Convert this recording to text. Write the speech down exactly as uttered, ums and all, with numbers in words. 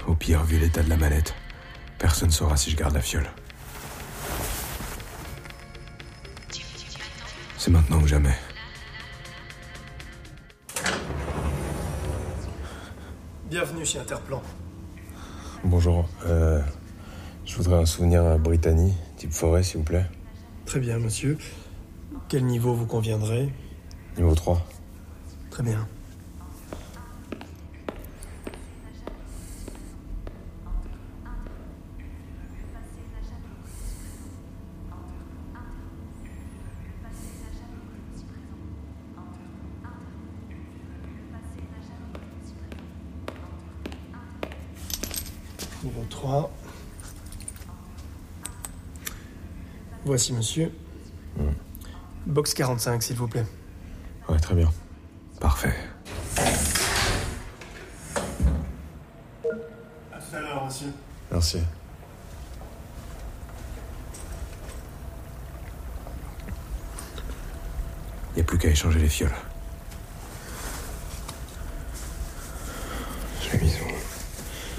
Au pire, vu l'état de la mallette, personne saura si je garde la fiole. C'est maintenant ou jamais. Bienvenue chez Interplan. Bonjour, euh, je voudrais un souvenir à Brittany, type forêt s'il vous plaît. Très bien, monsieur. Quel niveau vous conviendrait? Niveau trois. Très bien. Niveau trois. Voici, monsieur. Mmh. Box quarante-cinq, s'il vous plaît. Ouais, très bien. Parfait. À tout à l'heure, monsieur. Merci. Y a plus qu'à échanger les fioles.